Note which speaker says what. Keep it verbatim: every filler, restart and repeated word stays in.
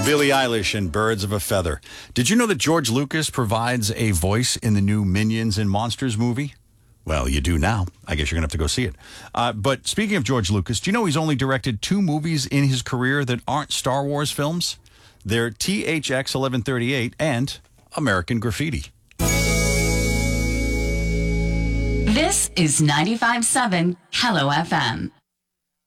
Speaker 1: Billie Eilish and Birds of a Feather. Did you know that George Lucas provides a voice in the new Minions and Monsters movie? Well, you do now. I guess you're going to have to go see it. Uh, but speaking of George Lucas, do you know he's only directed two movies in his career that aren't Star Wars films? They're T H X eleven thirty-eight and American Graffiti.
Speaker 2: This is ninety-five point seven Hello F M.